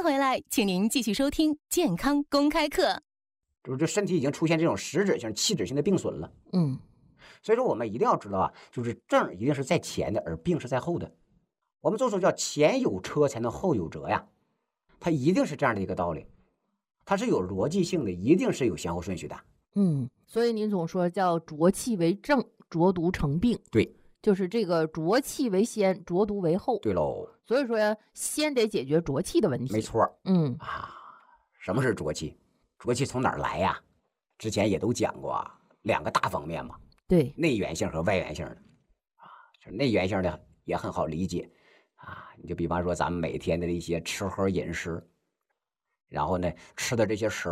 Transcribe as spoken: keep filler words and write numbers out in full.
迎回来，请您继续收听健康公开课。 就是这身体已经出现这种实质性、器质性的病损了。 嗯， 所以说我们一定要知道啊，就是症一定是在前的，而病是在后的。我们就说叫前有车才能后有辙呀，它一定是这样的一个道理，它是有逻辑性的，一定是有先后顺序的。 嗯，所以您总说叫浊气为正，浊毒成病。 对， 就是这个浊气为先，浊毒为后。 对喽。 所以说呀，先得解决浊气的问题。 没错。 嗯啊，什么是浊气？浊气从哪儿来呀？之前也都讲过啊，两个大方面嘛。 对， 内源性和外源性的啊，就内源性的也很好理解啊。你就比方说咱们每天的一些吃喝饮食，然后呢吃的这些食